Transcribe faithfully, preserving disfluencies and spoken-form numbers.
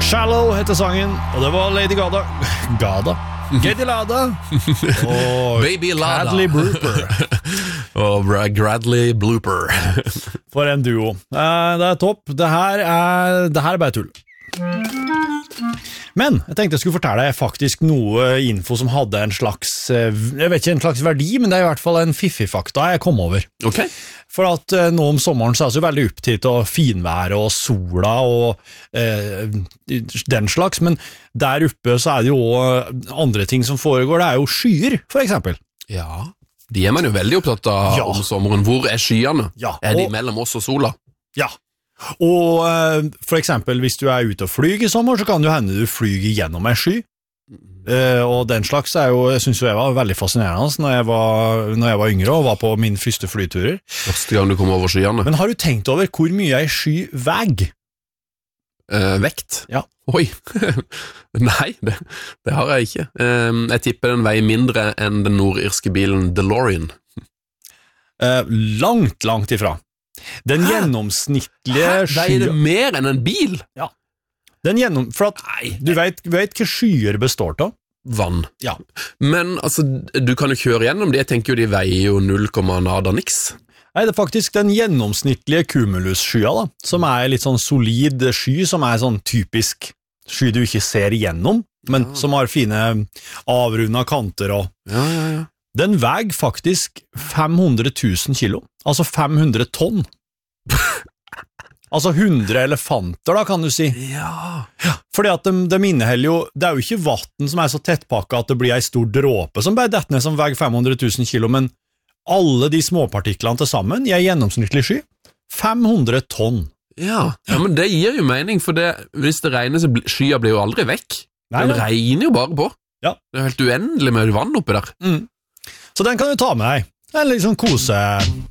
Shallow heter sangen, og det var Lady Gada Gada? Gady Lada og Baby Lada Bradley Blooper og Bradley Blooper. For en duo. eh, Det er topp. Det her er, det her er bare tull. Men jeg tenkte jeg skulle fortelle deg faktisk noe info som hadde en slags, eh, jeg vet ikke en slags verdi, men det er i hvert fall en fiffig-fakta jeg kom over. Ok. For at eh, nå om sommeren så er det så veldig opptatt av finværet og sola og eh, den slags, men der oppe så er det jo også andre ting som foregår, det er jo skyer, for eksempel. Ja, de er man jo veldig opptatt av Ja. om sommeren. Hvor er skyene? Ja, Er de og- mellom oss og sola? Ja, og eh, for eksempel hvis du er ute og flyg i sommer, så kan det jo hende du flyger gjennom en sky. Eh, og den slags er jo, jeg synes jo jeg var veldig fascinerende når jeg var, når jeg var yngre og var på min første flyturer. Første gang du kom over skyene. Men har du tenkt over hvor mye en sky veg? Eh, vekt? Ja. Oi. Nei, det, det har jeg ikke. Eh, jeg tipper den veier mindre enn den nordirske bilen DeLorean. Eh, langt, langt ifra. Den Hæ? gjennomsnittlige Veier det skya... mer enn en bil? Den gjennom... For at Nei. du vet, vet hva skyer består av? Vann. Ja. Men altså, du kan jo kjøre gjennom de. Jeg tenker jo de veier jo null komma nada niks. Nei, det er faktisk den gjennomsnittlige cumulus-skya da, som er litt sånn solid sky, som er sånn typisk sky du ikke ser igjennom, men Ja. som har fine avrunda kanter og... Ja, ja, ja. Den veier faktisk fem hundre tusen kilo, altså fem hundre tonn. Altså hundre elefanter da, kan du si. Ja. Fordi at de, de inneholder jo, det er jo ikke vatten som er så tettpakket at det blir en stor dråpe som bare detter ned som veier fem hundre tusen kilo, men alle de småpartiklene til sammen i en gjennomsnittlig sky, fem hundre tonn. Ja. Ja, men det gir jo mening, for det, hvis det regner så blir, skya blir jo aldri vekk. Nei, Den nei. regner jo bare på. Ja. Det er helt uendelig med vann oppi der. Så den kan du ta med deg. Det er en litt sånn kose...